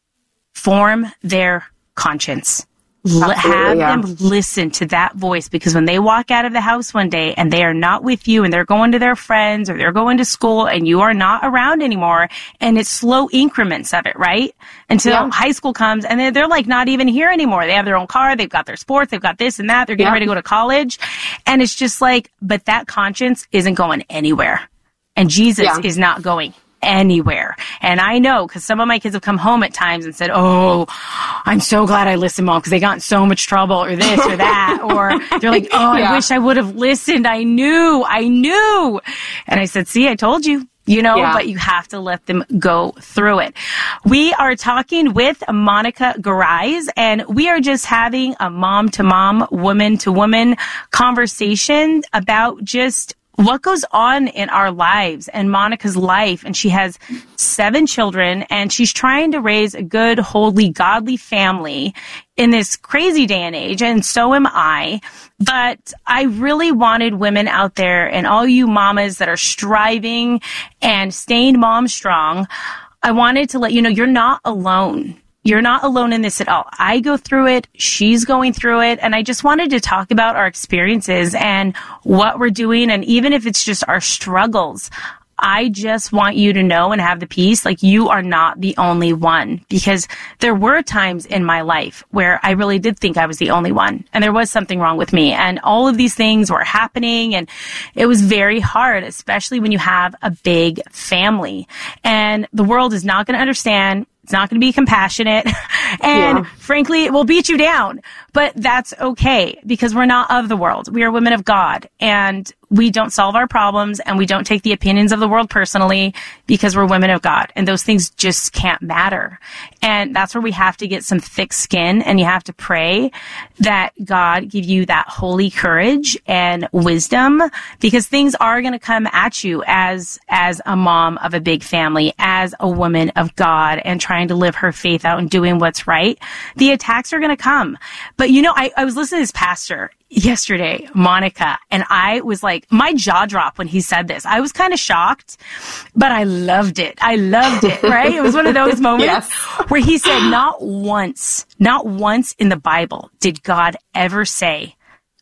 form their conscience. L- have yeah. them listen to that voice, because when they walk out of the house one day and they are not with you and they're going to their friends or they're going to school and you are not around anymore, and it's slow increments of it, right? Until yeah. high school comes, and they're, they're like not even here anymore. They have their own car, they've got their sports, they've got this and that, they're getting yeah. ready to go to college. And it's just like, but that conscience isn't going anywhere. And Jesus yeah. is not going anywhere. And I know, because some of my kids have come home at times and said, oh, I'm so glad I listened, Mom, because they got in so much trouble, or this or that. Or they're like, oh, yeah. I wish I would have listened. I knew, I knew. And I said, see, I told you. You know, yeah. but you have to let them go through it. We are talking with Monica Garais, and we are just having a mom-to-mom, woman-to-woman conversation about just what goes on in our lives and Monica's life. And she has seven children, and she's trying to raise a good, holy, godly family in this crazy day and age. And so am I. But I really wanted women out there, and all you mamas that are striving and staying mom strong, I wanted to let you know you're not alone. You're not alone in this at all. I go through it. She's going through it. And I just wanted to talk about our experiences and what we're doing. And even if it's just our struggles, I just want you to know and have the peace, like you are not the only one, because there were times in my life where I really did think I was the only one, and there was something wrong with me, and all of these things were happening, and it was very hard, especially when you have a big family, and the world is not going to understand. It's not going to be compassionate, and yeah. frankly, it will beat you down. But that's okay, because we're not of the world. We are women of God, and we don't solve our problems, and we don't take the opinions of the world personally, because we're women of God, and those things just can't matter. And that's where we have to get some thick skin, and you have to pray that God give you that holy courage and wisdom, because things are going to come at you as as a mom of a big family, as a woman of God, and trying to live her faith out and doing what's right. The attacks are going to come. But you know, I, I was listening to this pastor yesterday, Monica, and I was like, my jaw dropped when he said this. I was kind of shocked, but I loved it. I loved it, right? It was one of those moments yes. where he said, not once, not once in the Bible did God ever say,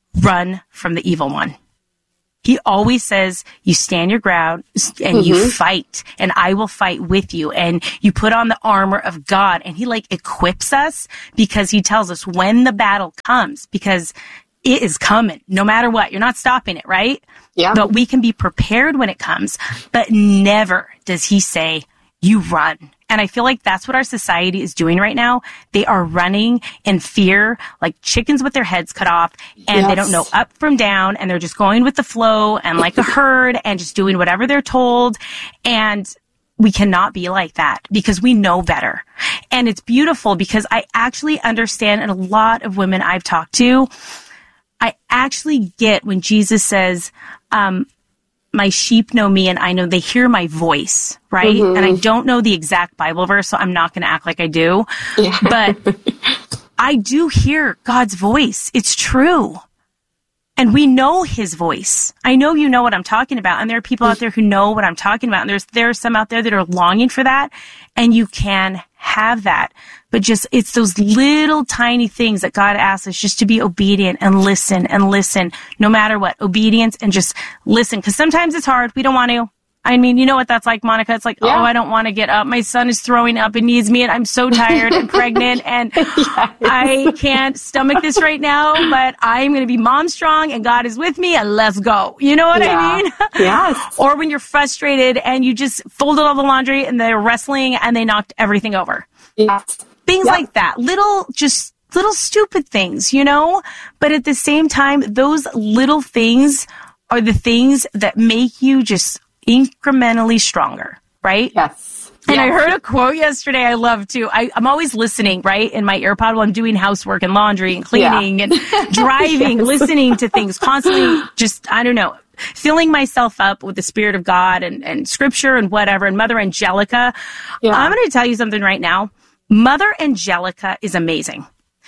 run from the evil one. He always says, you stand your ground and mm-hmm. you fight, and I will fight with you, and you put on the armor of God. And he like equips us, because he tells us when the battle comes, because it is coming no matter what. You're not stopping it, right? Yeah. But we can be prepared when it comes, but never does he say, you run. And I feel like that's what our society is doing right now. They are running in fear, like chickens with their heads cut off, and yes. they don't know up from down, and they're just going with the flow and like a herd and just doing whatever they're told. And we cannot be like that, because we know better. And it's beautiful, because I actually understand, and a lot of women I've talked to, I actually get when Jesus says, um, my sheep know me, and I know they hear my voice, right? Mm-hmm. And I don't know the exact Bible verse, so I'm not going to act like I do. Yeah. But I do hear God's voice. It's true. And we know his voice. I know you know what I'm talking about. And there are people out there who know what I'm talking about. And there's, there are some out there that are longing for that. And you can have that. But just, it's those little tiny things that God asks us just to be obedient and listen and listen, no matter what. Obedience and just listen. Because sometimes it's hard. We don't want to. I mean, you know what that's like, Monica? It's like, Yeah. oh, I don't want to get up. My son is throwing up and needs me, and I'm so tired and pregnant, and yes. I can't stomach this right now, but I'm going to be mom strong, and God is with me, and let's go. You know what Yeah. I mean? Yes. Or when you're frustrated and you just folded all the laundry and they're wrestling and they knocked everything over. Yes. Things Yep. like that. Little, just little stupid things, you know? But at the same time, those little things are the things that make you just incrementally stronger, right? Yes. And yes. I heard a quote yesterday I love too. I, I'm always listening, right, in my AirPod while I'm doing housework and laundry and cleaning yeah. and driving, yes. listening to things, constantly just, I don't know, filling myself up with the Spirit of God and, and scripture and whatever. And Mother Angelica, yeah. I'm going to tell you something right now. Mother Angelica is amazing.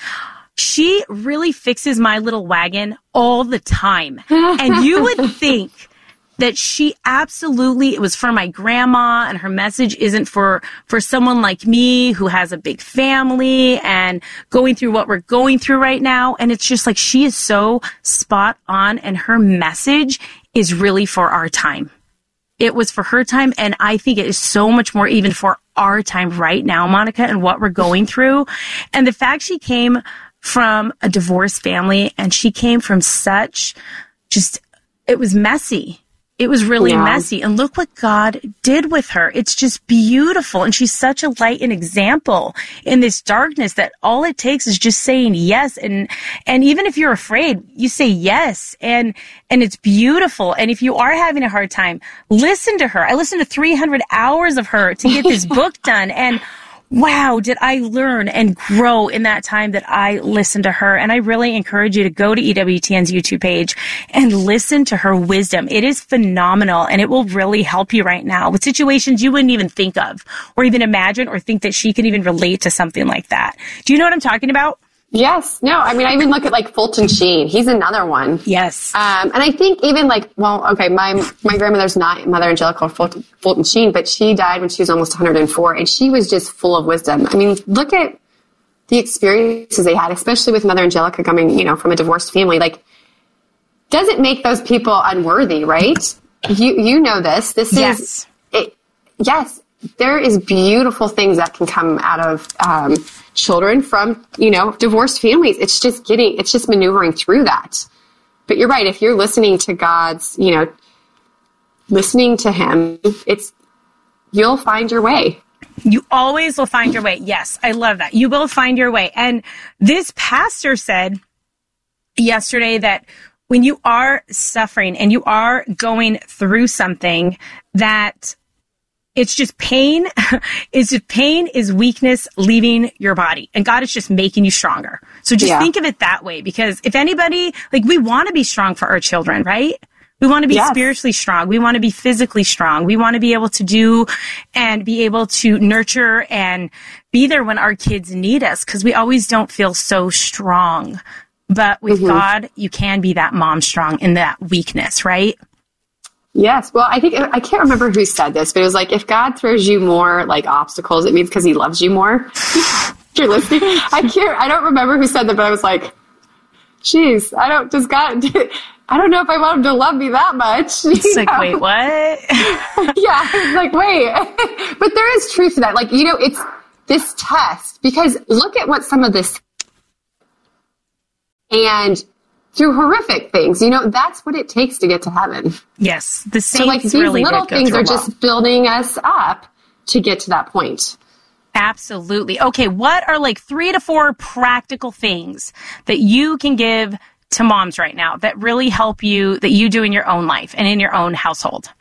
She really fixes my little wagon all the time. And you would think that she absolutely, it was for my grandma, and her message isn't for, for someone like me who has a big family and going through what we're going through right now. And it's just like, she is so spot on, and her message is really for our time. It was for her time, and I think it is so much more even for our time right now, Monica, and what we're going through. And the fact she came from a divorced family, and she came from such just, it was messy. It was really yeah. messy. And look what God did with her. It's just beautiful. And she's such a light and example in this darkness that all it takes is just saying yes. And, and even if you're afraid, you say yes. And, and it's beautiful. And if you are having a hard time, listen to her. I listened to three hundred hours of her to get this book done. And wow, did I learn and grow in that time that I listened to her. And I really encourage you to go to E W T N's YouTube page and listen to her wisdom. It is phenomenal, and it will really help you right now with situations you wouldn't even think of or even imagine or think that she can even relate to something like that. Do you know what I'm talking about? Yes. No, I mean, I even look at like Fulton Sheen. He's another one. Yes. Um, and I think even like, well, okay, my my grandmother's not Mother Angelica Fulton, Fulton Sheen, but she died when she was almost one hundred four, and she was just full of wisdom. I mean, look at the experiences they had, especially with Mother Angelica coming, you know, from a divorced family. Like, doesn't make those people unworthy, right? You you know this. This yes. is it. Yes. There is beautiful things that can come out of um, children from, you know, divorced families. It's just getting, it's just maneuvering through that. But you're right. If you're listening to God's, you know, listening to him, it's, you'll find your way. You always will find your way. Yes, I love that. You will find your way. And this pastor said yesterday that when you are suffering and you are going through something, that it's just pain. It's just pain is weakness leaving your body, and God is just making you stronger. So just yeah. think of it that way, because if anybody, like, we want to be strong for our children, right? We want to be yes. spiritually strong. We want to be physically strong. We want to be able to do and be able to nurture and be there when our kids need us, because we always don't feel so strong. But with mm-hmm. God, you can be that mom strong in that weakness, right? Yes. Well, I think, I can't remember who said this, but it was like, if God throws you more like obstacles, it means because he loves you more. You're listening. I can't, I don't remember who said that, but I was like, geez, I don't, does God, I don't know if I want him to love me that much. It's like, know? wait, what? Yeah. It's like, wait, but there is truth to that. Like, you know, it's this test, because look at what some of this, and through horrific things, you know, that's what it takes to get to heaven. Yes. The saints so like these really little things are just well. building us up to get to that point. Absolutely. Okay. What are like three to four practical things that you can give to moms right now that really help you, that you do in your own life and in your own household?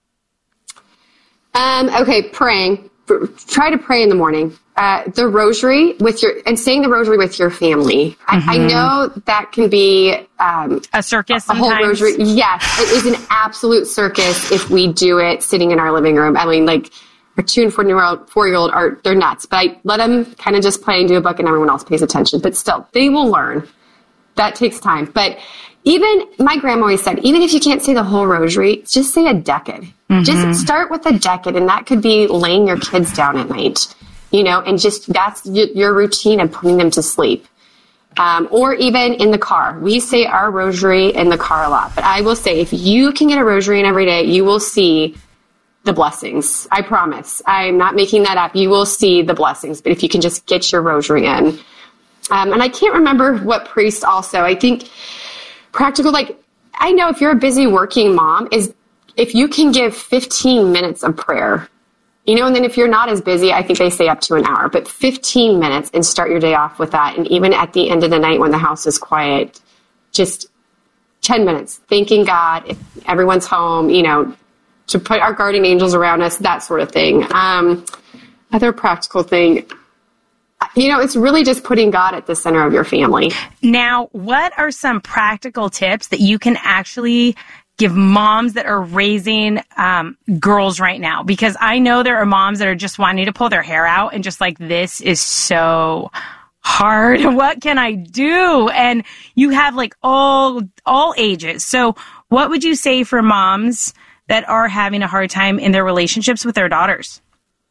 Um, okay. Praying. Try to pray in the morning. Uh, the rosary with your, and saying the rosary with your family. Mm-hmm. I, I know that can be um, a circus. A, a whole rosary. Yes, it is an absolute circus if we do it sitting in our living room. I mean, like, our two and four year old, four year old are, they're nuts. But I let them kind of just play and do a book, and everyone else pays attention. But still, they will learn. That takes time. But even my grandma always said, even if you can't say the whole rosary, just say a decade. Mm-hmm. Just start with a decade, and that could be laying your kids down at night. You know, and just that's your routine of putting them to sleep. Um, or even in the car. We say our rosary in the car a lot. But I will say, if you can get a rosary in every day, you will see the blessings. I promise. I'm not making that up. You will see the blessings, but if you can just get your rosary in. Um, and I can't remember what priest also, I think practical, like, I know if you're a busy working mom, is if you can give fifteen minutes of prayer, you know, and then if you're not as busy, I think they say up to an hour, but fifteen minutes and start your day off with that. And even at the end of the night when the house is quiet, just ten minutes, thanking God, if everyone's home, you know, to put our guardian angels around us, that sort of thing. Um, other practical thing, you know, it's really just putting God at the center of your family. Now, what are some practical tips that you can actually give moms that are raising um, girls right now? Because I know there are moms that are just wanting to pull their hair out and just like, this is so hard. What can I do? And you have like all all ages. So what would you say for moms that are having a hard time in their relationships with their daughters?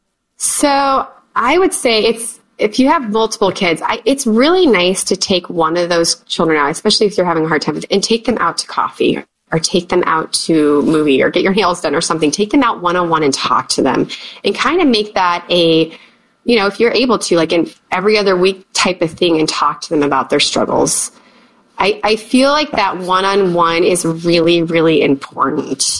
So I would say it's, if you have multiple kids, I, it's really nice to take one of those children out, especially if you're having a hard time, and take them out to coffee or take them out to movie or get your nails done or something. Take them out one-on-one and talk to them and kind of make that a, you know, if you're able to, like an every other week type of thing, and talk to them about their struggles. I, I feel like that one-on-one is really, really important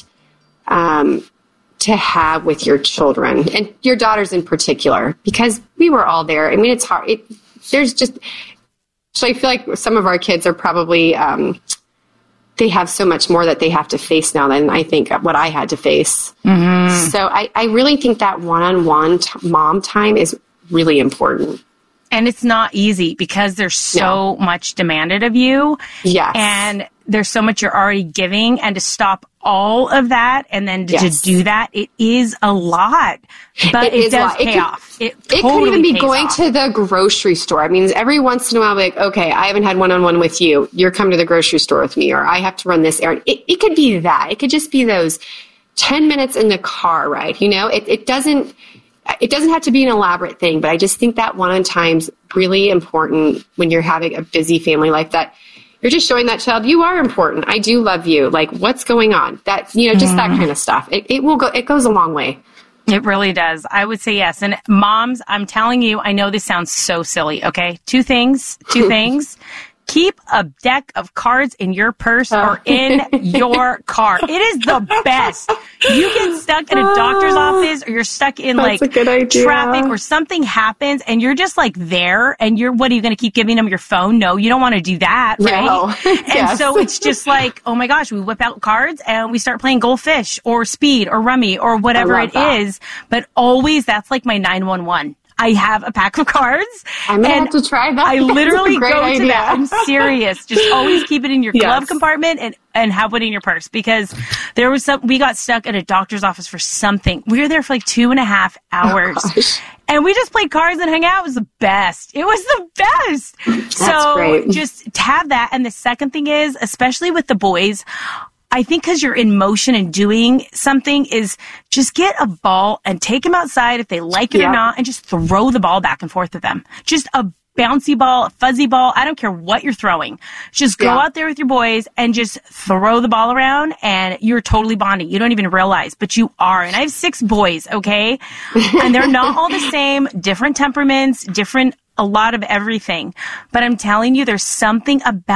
um, to have with your children and your daughters in particular, because we were all there. I mean, it's hard. It, there's just, so I feel like some of our kids are probably, um, they have so much more that they have to face now than I think what I had to face. Mm-hmm. So I, I really think that one-on-one t- mom time is really important. And it's not easy because there's so no. much demanded of you. Yes. And there's so much you're already giving, and to stop all of that and then to, yes. to do that, it is a lot. But it, it does pay it off. Could, it, totally it could even be going off. to the grocery store. I mean, every once in a while, like, okay, I haven't had one-on-one with you. You're coming to the grocery store with me, or I have to run this errand. It, it could be that. It could just be those ten minutes in the car ride. You know, it, it doesn't, it doesn't have to be an elaborate thing, but I just think that one-on time's really important when you're having a busy family like that. You're just showing that child, you are important. I do love you. Like, what's going on? That, you know, just mm. that kind of stuff. It, it will go, it goes a long way. It really does. I would say yes. And moms, I'm telling you, I know this sounds so silly. Okay. Two things, two things. Keep a deck of cards in your purse oh. or in your car. It is the best. You get stuck in a doctor's office, or you're stuck in That's like traffic, or something happens and you're just like there, and you're, what are you going to keep giving them your phone? No, you don't want to do that. Right. No. And yes. so it's just like, oh my gosh, we whip out cards and we start playing goldfish or speed or rummy or whatever it that. is. But always, that's like my nine one one. I have a pack of cards. I'm going to have to try that. I literally go idea. to that. I'm serious. Just always keep it in your yes. glove compartment and, and have it in your purse, because there was some, we got stuck at a doctor's office for something. We were there for like two and a half hours. Oh, and we just played cards and hung out. It was the best. It was the best. That's so great. Just have that. And the second thing is, especially with the boys, I think because you're in motion and doing something, is just get a ball and take them outside if they like it yeah. or not, and just throw the ball back and forth with them. Just a bouncy ball, a fuzzy ball. I don't care what you're throwing. Just go yeah. out there with your boys and just throw the ball around, and you're totally bonding. You don't even realize, but you are. And I have six boys, okay? And they're not all the same, different temperaments, different, a lot of everything. But I'm telling you, there's something about